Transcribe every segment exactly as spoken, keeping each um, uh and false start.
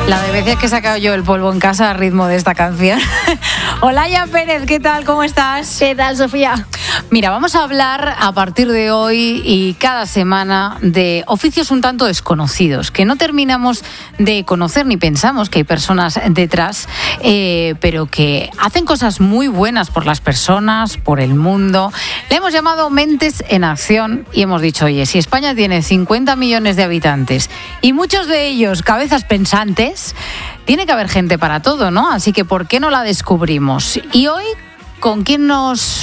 La de veces que he sacado yo el polvo en casa a ritmo de esta canción. Olaya Pérez, ¿qué tal? ¿Cómo estás? ¿Qué tal, Sofía? Mira, vamos a hablar a partir de hoy y cada semana de oficios un tanto desconocidos, que no terminamos de conocer ni pensamos que hay personas detrás, eh, pero que hacen cosas muy buenas por las personas, por el mundo. Le hemos llamado Mentes en Acción y hemos dicho, oye, si España tiene cincuenta millones de habitantes y muchos de ellos cabezas pensantes, tiene que haber gente para todo, ¿no? Así que ¿por qué no la descubrimos? Y hoy, ¿con quién nos,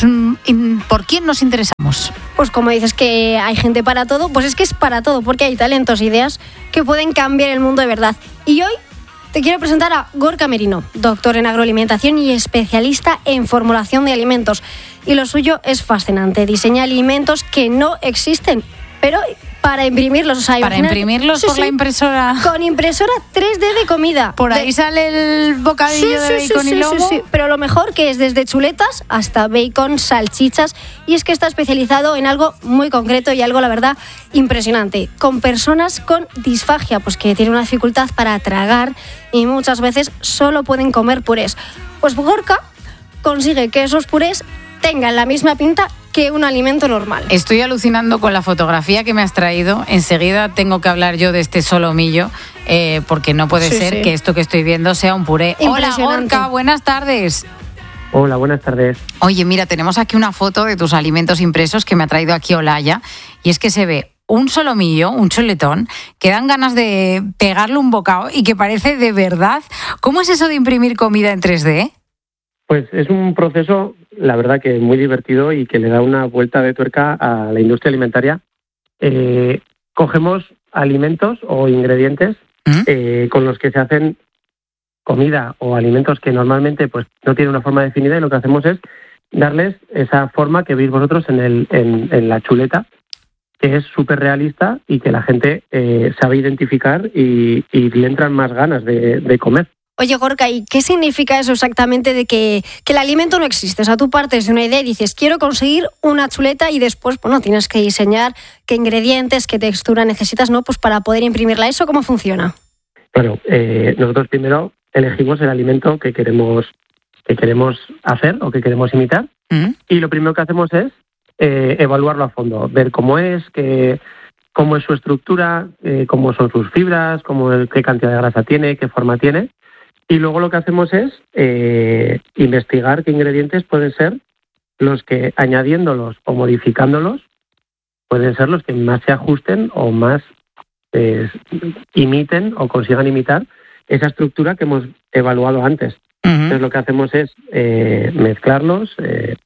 por quién nos interesamos? Pues como dices que hay gente para todo, pues es que es para todo, porque hay talentos, ideas que pueden cambiar el mundo de verdad. Y hoy te quiero presentar a Gorka Merino, doctor en agroalimentación y especialista en formulación de alimentos. Y lo suyo es fascinante, diseña alimentos que no existen, pero para imprimirlos. O sea, para imprimirlos sí, por sí, la impresora. Con impresora tres D de comida. Por ahí de... sale el bocadillo sí, de sí, bacon sí, y sí, lomo. Sí, sí. Pero lo mejor que es desde chuletas hasta bacon, salchichas. Y es que está especializado en algo muy concreto y algo, la verdad, impresionante. Con personas con disfagia, pues que tienen una dificultad para tragar y muchas veces solo pueden comer purés. Pues Gorka consigue que esos purés tengan la misma pinta que un alimento normal. Estoy alucinando con la fotografía que me has traído. Enseguida tengo que hablar yo de este solomillo, eh, porque no puede sí, ser sí. que esto que estoy viendo sea un puré. Hola, Gorka, buenas tardes. Hola, buenas tardes. Oye, mira, tenemos aquí una foto de tus alimentos impresos que me ha traído aquí Olaya, y es que se ve un solomillo, un chuletón, que dan ganas de pegarle un bocado y que parece de verdad. ¿Cómo es eso de imprimir comida en tres D? Pues es un proceso, la verdad, que muy divertido y que le da una vuelta de tuerca a la industria alimentaria. Eh, cogemos alimentos o ingredientes ¿Mm? eh, con los que se hacen comida o alimentos que normalmente pues no tienen una forma definida, y lo que hacemos es darles esa forma que veis vosotros en, el, en, en la chuleta, que es súper realista y que la gente eh, sabe identificar y, y le entran más ganas de, de comer. Oye, Gorka, ¿y qué significa eso exactamente de que, que el alimento no existe? O sea, tú partes de una idea y dices, quiero conseguir una chuleta, y después, bueno, tienes que diseñar qué ingredientes, qué textura necesitas, ¿no? Pues para poder imprimirla. ¿Eso cómo funciona? Bueno, eh, nosotros primero elegimos el alimento que queremos, que queremos hacer o que queremos imitar, ¿Mm? y lo primero que hacemos es eh, evaluarlo a fondo, ver cómo es, que, cómo es su estructura, eh, cómo son sus fibras, cómo, qué cantidad de grasa tiene, qué forma tiene. Y luego lo que hacemos es eh, investigar qué ingredientes pueden ser los que, añadiéndolos o modificándolos, pueden ser los que más se ajusten o más eh, imiten o consigan imitar esa estructura que hemos evaluado antes. Uh-huh. Entonces lo que hacemos es eh, mezclarlos, eh,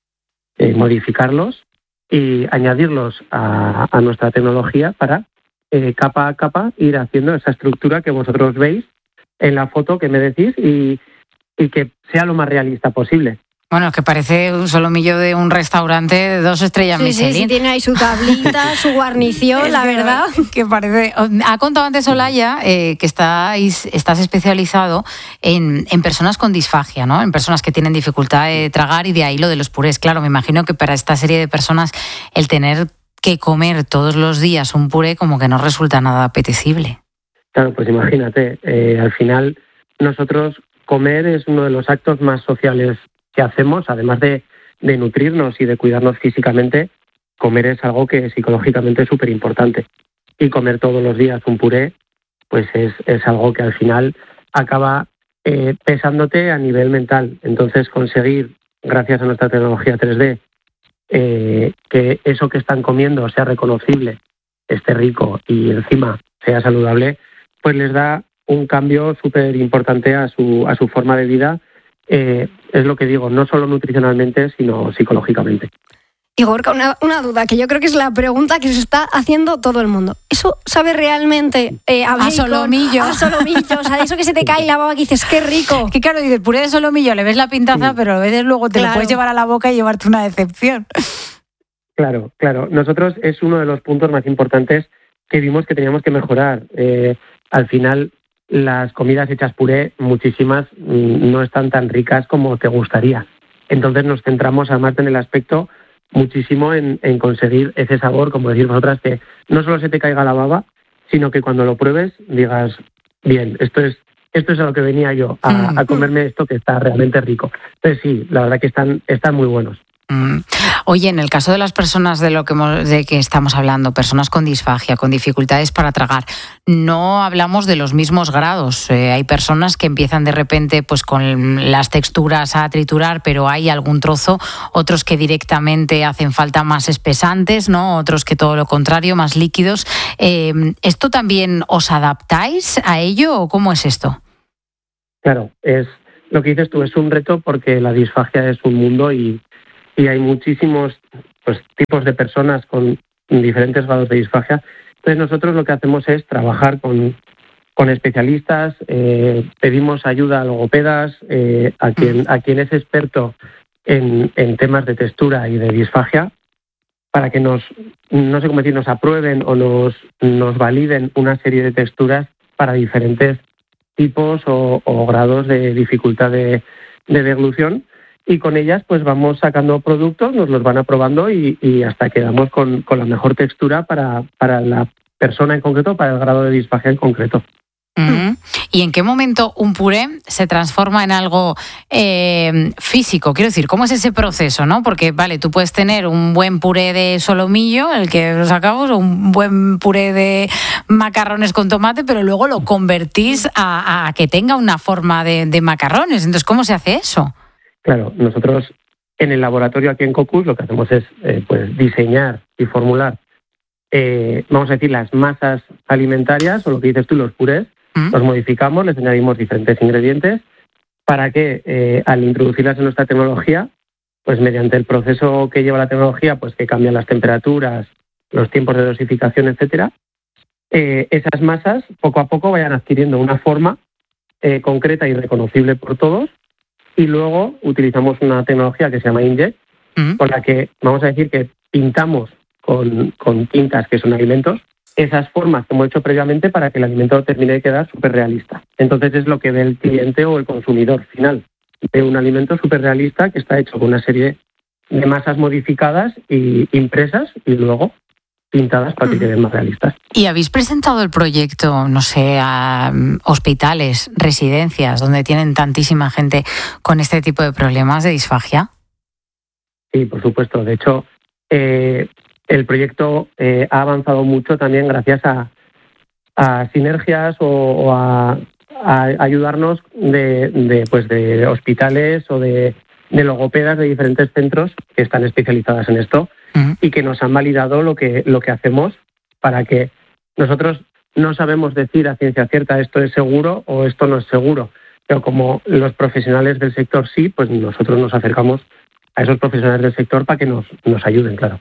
eh, modificarlos y añadirlos a, a nuestra tecnología para eh, capa a capa ir haciendo esa estructura que vosotros veis en la foto que me decís y, y que sea lo más realista posible. Bueno, es que parece un solomillo de un restaurante de dos estrellas sí, Michelin. Sí, sí, tiene ahí su tablita, su guarnición, es la que, verdad. Que parece. Ha contado antes Olaya eh, que estáis, estás especializado en, en personas con disfagia, ¿no? En personas que tienen dificultad de tragar, y de ahí lo de los purés. Claro, me imagino que para esta serie de personas el tener que comer todos los días un puré como que no resulta nada apetecible. Claro, pues imagínate, eh, al final nosotros comer es uno de los actos más sociales que hacemos, además de, de nutrirnos y de cuidarnos físicamente. Comer es algo que psicológicamente es súper importante. Y comer todos los días un puré, pues es, es algo que al final acaba eh, pesándote a nivel mental. Entonces conseguir, gracias a nuestra tecnología tres D, eh, que eso que están comiendo sea reconocible, esté rico y encima sea saludable, pues les da un cambio súper importante a su, a su forma de vida. Eh, es lo que digo, no solo nutricionalmente, sino psicológicamente. Y Gorka, una, una duda, que yo creo que es la pregunta que se está haciendo todo el mundo. ¿Eso sabe realmente eh, a, a solomillo? A solomillo, o sea, de eso que se te cae la baba que dices, qué rico. Que claro, dices, puré de solomillo, le ves la pintaza, sí, pero a veces luego te claro. lo puedes llevar a la boca y llevarte una decepción. Claro, claro. Nosotros es uno de los puntos más importantes que vimos que teníamos que mejorar. Eh, al final, las comidas hechas puré, muchísimas, no están tan ricas como te gustaría. Entonces nos centramos además en el aspecto muchísimo en, en conseguir ese sabor, como decís vosotras, que no solo se te caiga la baba, sino que cuando lo pruebes digas, bien, esto es esto es a lo que venía yo, a, a comerme esto que está realmente rico. Entonces sí, la verdad que están, están muy buenos. Mm. Oye, en el caso de las personas de lo que hemos, de que estamos hablando, personas con disfagia, con dificultades para tragar, no hablamos de los mismos grados. Eh, hay personas que empiezan de repente pues con las texturas a triturar, pero hay algún trozo, otros que directamente hacen falta más espesantes, ¿no? Otros que todo lo contrario, más líquidos. Eh, ¿Esto también os adaptáis a ello o cómo es esto? Claro, es lo que dices tú, es un reto porque la disfagia es un mundo y Y hay muchísimos pues, tipos de personas con diferentes grados de disfagia. Entonces nosotros lo que hacemos es trabajar con, con especialistas, eh, pedimos ayuda a logopedas, eh, a, quien, a quien es experto en, en temas de textura y de disfagia, para que nos, no sé cómo decir, nos aprueben o nos, nos validen una serie de texturas para diferentes tipos o, o grados de dificultad de, de deglución. Y con ellas pues vamos sacando productos, nos los van aprobando y, y hasta quedamos con, con la mejor textura para, para la persona en concreto, para el grado de disfagia en concreto. Uh-huh. ¿Y en qué momento un puré se transforma en algo eh, físico? Quiero decir, ¿cómo es ese proceso, no? Porque, vale, tú puedes tener un buen puré de solomillo, el que sacamos, o un buen puré de macarrones con tomate, pero luego lo convertís a, a que tenga una forma de, de macarrones. Entonces, ¿cómo se hace eso? Claro, nosotros en el laboratorio aquí en Cocus lo que hacemos es eh, pues diseñar y formular, eh, vamos a decir, las masas alimentarias, o lo que dices tú, los purés, ¿Mm? Los modificamos, les añadimos diferentes ingredientes para que eh, al introducirlas en nuestra tecnología, pues mediante el proceso que lleva la tecnología, pues que cambian las temperaturas, los tiempos de dosificación, etcétera, eh, esas masas poco a poco vayan adquiriendo una forma eh, concreta y reconocible por todos. Y luego utilizamos una tecnología que se llama Inkjet, uh-huh. con la que vamos a decir que pintamos con, con tintas que son alimentos esas formas que hemos hecho previamente para que el alimento termine de quedar súper realista. Entonces es lo que ve el cliente o el consumidor final. Ve un alimento súper realista que está hecho con una serie de masas modificadas y impresas y luego pintadas para que queden más realistas. ¿Y habéis presentado el proyecto, no sé, a hospitales, residencias, donde tienen tantísima gente con este tipo de problemas de disfagia? Sí, por supuesto. De hecho, eh, el proyecto eh, ha avanzado mucho también gracias a, a sinergias o, o a, a ayudarnos de, de, pues de hospitales o de, de logopedas de diferentes centros que están especializadas en esto. Uh-huh. Y que nos han validado lo que, lo que hacemos para que nosotros no sabemos decir a ciencia cierta esto es seguro o esto no es seguro, pero como los profesionales del sector sí, pues nosotros nos acercamos a esos profesionales del sector para que nos, nos ayuden, claro.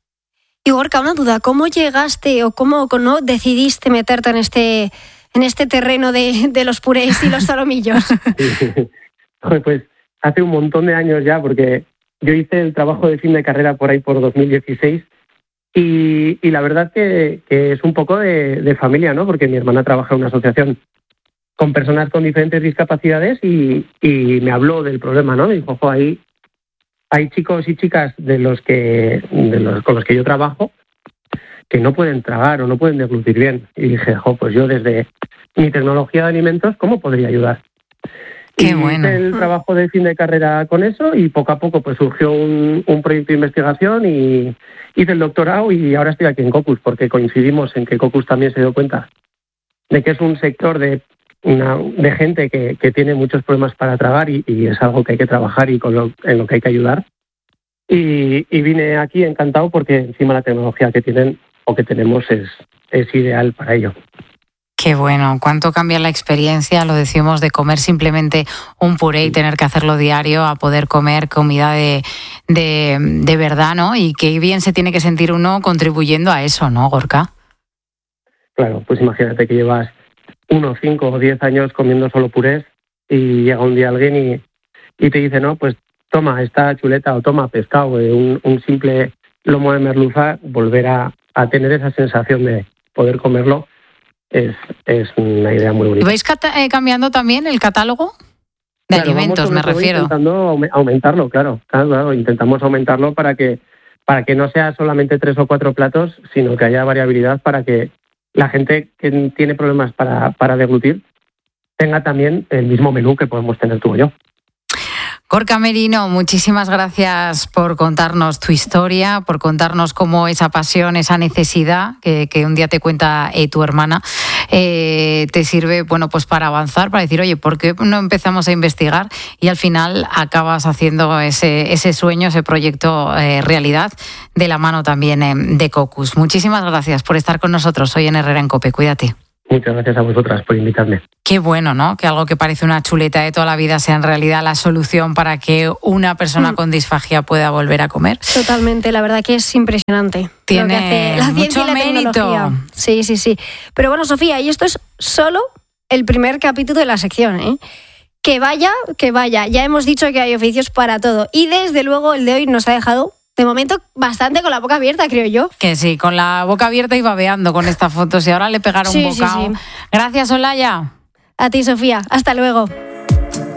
Y Gorka, una duda, ¿cómo llegaste o cómo no decidiste meterte en este, en este terreno de, de los purés y los solomillos? Pues hace un montón de años ya, porque yo hice el trabajo de fin de carrera por ahí por dos mil dieciséis y, y la verdad que, que es un poco de, de familia, ¿no? Porque mi hermana trabaja en una asociación con personas con diferentes discapacidades y, y me habló del problema, ¿no? Me dijo, ojo, ahí hay chicos y chicas de los que de los, con los que yo trabajo que no pueden tragar o no pueden deglutir bien. Y dije, jo, pues yo desde mi tecnología de alimentos, ¿cómo podría ayudar? Qué y bueno. Hice el trabajo de fin de carrera con eso y poco a poco pues surgió un, un proyecto de investigación y hice el doctorado y ahora estoy aquí en Cocus porque coincidimos en que Cocus también se dio cuenta de que es un sector de, una, de gente que, que tiene muchos problemas para tragar y, y es algo que hay que trabajar y con lo, en lo que hay que ayudar. Y, y vine aquí encantado porque encima la tecnología que tienen o que tenemos es, es ideal para ello. Qué bueno, cuánto cambia la experiencia, lo decimos, de comer simplemente un puré y tener que hacerlo diario a poder comer comida de, de, de verdad, ¿no? Y qué bien se tiene que sentir uno contribuyendo a eso, ¿no, Gorka? Claro, pues imagínate que llevas uno, cinco o diez años comiendo solo purés y llega un día alguien y, y te dice, no, pues toma esta chuleta o toma pescado, un, un simple lomo de merluza, volver a, a tener esa sensación de poder comerlo. Es, es una idea muy bonita. ¿Vais cata- eh, cambiando también el catálogo de claro, alimentos, me refiero? Intentando aumentarlo, claro, claro, claro. Intentamos aumentarlo para que, para que no sea solamente tres o cuatro platos, sino que haya variabilidad para que la gente que tiene problemas para, para deglutir tenga también el mismo menú que podemos tener tú o yo. Gorka Merino, muchísimas gracias por contarnos tu historia, por contarnos cómo esa pasión, esa necesidad que, que un día te cuenta eh, tu hermana, eh, te sirve, bueno, pues para avanzar, para decir, oye, ¿por qué no empezamos a investigar? Y al final acabas haciendo ese, ese sueño, ese proyecto eh, realidad, de la mano también eh, de Cocus. Muchísimas gracias por estar con nosotros hoy en Herrera en COPE. Cuídate. Muchas gracias a vosotras por invitarme. Qué bueno, ¿no? Que algo que parece una chuleta de toda la vida sea en realidad la solución para que una persona mm. con disfagia pueda volver a comer. Totalmente, la verdad que es impresionante. Tiene lo que hace la ciencia mucho y la mérito. Tecnología. Sí, sí, sí. Pero bueno, Sofía, y esto es solo el primer capítulo de la sección, ¿eh? Que vaya, que vaya. Ya hemos dicho que hay oficios para todo. Y desde luego el de hoy nos ha dejado, de momento, bastante con la boca abierta, creo yo. Que sí, con la boca abierta y babeando con estas fotos y ahora le pegaron sí, un bocado. Sí, sí. Gracias, Olaya. A ti, Sofía. Hasta luego.